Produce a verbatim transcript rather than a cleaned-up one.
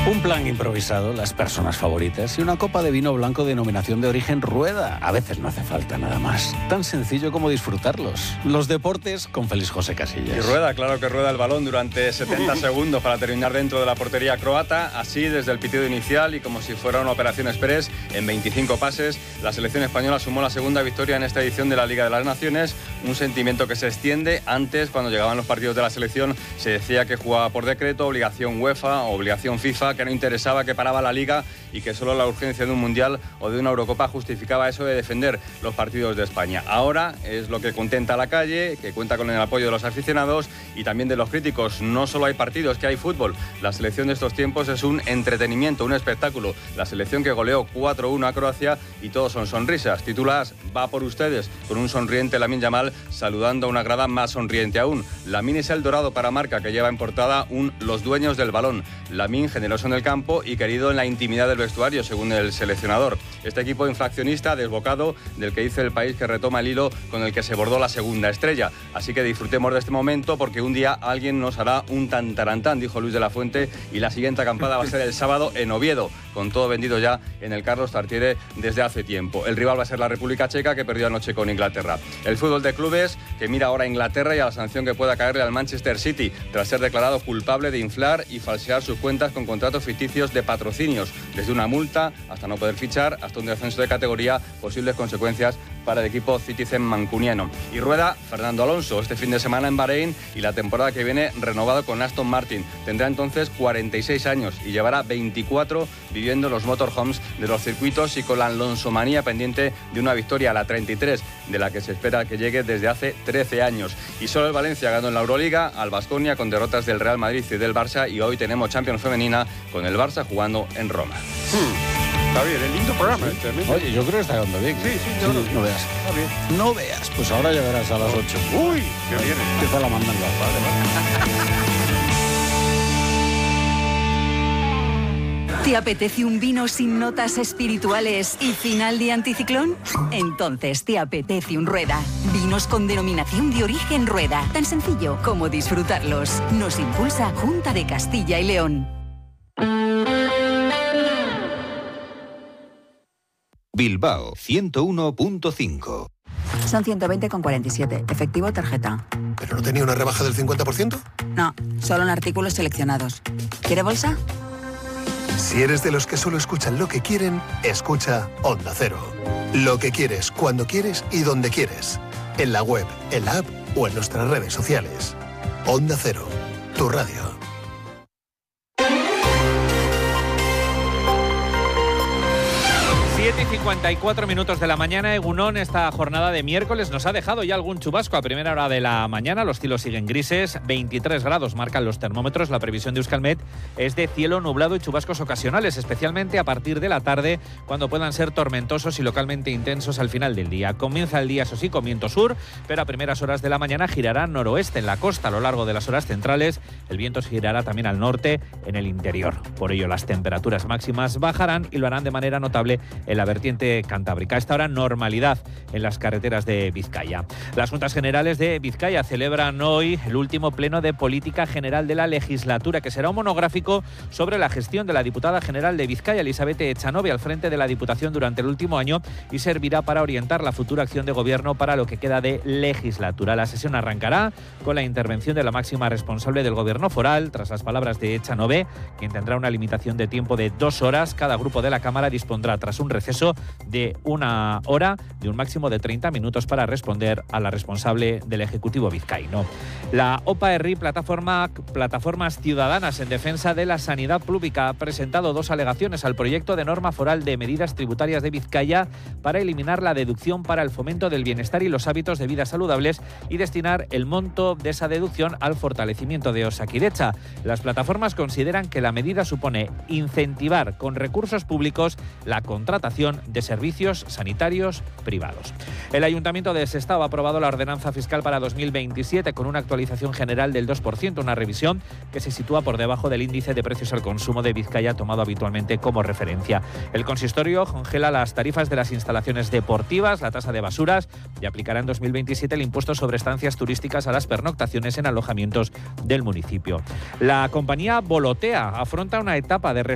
Un plan improvisado, las personas favoritas y una copa de vino blanco denominación de origen Rueda. A veces no hace falta nada más. Tan sencillo como disfrutarlos. Los deportes con Félix José Casillas. Y rueda, claro que rueda el balón durante setenta segundos para terminar dentro de la portería croata. Así, desde el pitido inicial y como si fuera una operación express, en veinticinco pases, la selección española sumó la segunda victoria en esta edición de la Liga de las Naciones. Un sentimiento que se extiende. Antes, cuando llegaban los partidos de la selección, se decía que jugaba por decreto, obligación UEFA, obligación FIFA, que no interesaba, que paraba la Liga y que solo la urgencia de un Mundial o de una Eurocopa justificaba eso de defender los partidos de España. Ahora es lo que contenta a la calle, que cuenta con el apoyo de los aficionados y también de los críticos. No solo hay partidos, que hay fútbol. La selección de estos tiempos es un entretenimiento, un espectáculo. La selección que goleó cuatro uno a Croacia y todos son sonrisas. Titulas, va por ustedes, con un sonriente Lamine Yamal saludando a una grada más sonriente aún. Lamine es el dorado para Marca, que lleva en portada un Los dueños del balón. Lamine, generoso en el campo y querido en la intimidad del vestuario, según el seleccionador. Este equipo infraccionista, desbocado, del que dice El País que retoma el hilo con el que se bordó la segunda estrella. Así que disfrutemos de este momento porque un día alguien nos hará un tantarantán, dijo Luis de la Fuente, y la siguiente acampada va a ser el sábado en Oviedo, con todo vendido ya en el Carlos Tartiere desde hace tiempo. El rival va a ser la República Checa, que perdió anoche con Inglaterra. El fútbol de clubes, que mira ahora a Inglaterra y a la sanción que pueda caerle al Manchester City, tras ser declarado culpable de inflar y falsear sus cuentas con contratos ficticios de patrocinios, desde una multa hasta no poder fichar, hasta un descenso de categoría, posibles consecuencias para el equipo Citizen mancuniano. Y rueda Fernando Alonso este fin de semana en Bahrein y la temporada que viene renovado con Aston Martin. Tendrá entonces cuarenta y seis años y llevará veinticuatro viviendo los motorhomes de los circuitos y con la alonsomanía pendiente de una victoria a la treinta y tres, de la que se espera que llegue desde hace trece años. Y solo el Valencia ganó en la Euroliga al Baskonia con derrotas del Real Madrid y del Barça, y hoy tenemos Champions femenina con el Barça jugando en Roma. Hmm. Está bien, es lindo programa este. Oye, yo creo que está quedando bien. Sí, sí, yo sí, no veas. Está bien. No veas, pues ahora ya verás a las ocho. Uy, qué bien. Empieza la mandanga. Vale, vale. ¿Te apetece un vino sin notas espirituales y final de anticiclón? Entonces te apetece un Rueda. Vinos con denominación de origen Rueda. Tan sencillo como disfrutarlos. Nos impulsa Junta de Castilla y León. Bilbao ciento uno punto cinco. Son ciento veinte con cuarenta y siete. Efectivo, tarjeta. ¿Pero no tenía una rebaja del cincuenta por ciento? No, solo en artículos seleccionados. ¿Quiere bolsa? Si eres de los que solo escuchan lo que quieren, escucha Onda Cero. Lo que quieres, cuando quieres y donde quieres. En la web, en la app o en nuestras redes sociales. Onda Cero, tu radio. siete y cincuenta y cuatro minutos de la mañana, Egunon. Esta jornada de miércoles nos ha dejado ya algún chubasco a primera hora de la mañana. Los cielos siguen grises, veintitrés grados marcan los termómetros. La previsión de Euskalmet es de cielo nublado y chubascos ocasionales, especialmente a partir de la tarde, cuando puedan ser tormentosos y localmente intensos al final del día. Comienza el día, eso sí, con viento sur, pero a primeras horas de la mañana girará noroeste en la costa. A lo largo de las horas centrales, el viento girará también al norte en el interior. Por ello, las temperaturas máximas bajarán y lo harán de manera notable en la vertiente cantábrica. A esta hora, normalidad en las carreteras de Vizcaya. Las Juntas Generales de Vizcaya celebran hoy el último pleno de política general de la legislatura, que será un monográfico sobre la gestión de la diputada general de Vizcaya, Elizabeth Echanove, al frente de la Diputación durante el último año, y servirá para orientar la futura acción de gobierno para lo que queda de legislatura. La sesión arrancará con la intervención de la máxima responsable del gobierno foral, tras las palabras de Echanove, quien tendrá una limitación de tiempo de dos horas. Cada grupo de la Cámara dispondrá, tras un receso de una hora, de un máximo de treinta minutos para responder a la responsable del Ejecutivo vizcaíno. La OPA Herri, plataforma, Plataformas Ciudadanas en Defensa de la Sanidad Pública, ha presentado dos alegaciones al proyecto de norma foral de medidas tributarias de Vizcaya para eliminar la deducción para el fomento del bienestar y los hábitos de vida saludables y destinar el monto de esa deducción al fortalecimiento de Osakidetza. Las plataformas consideran que la medida supone incentivar con recursos públicos la contratación de servicios sanitarios privados. El Ayuntamiento de Sestao ha aprobado la ordenanza fiscal para dos mil veintisiete con una actualización general del dos por ciento, una revisión que se sitúa por debajo del índice de precios al consumo de Vizcaya tomado habitualmente como referencia. El consistorio congela las tarifas de las instalaciones deportivas, la tasa de basuras, y aplicará en dos mil veintisiete el impuesto sobre estancias turísticas a las pernoctaciones en alojamientos del municipio. La compañía Volotea afronta una etapa de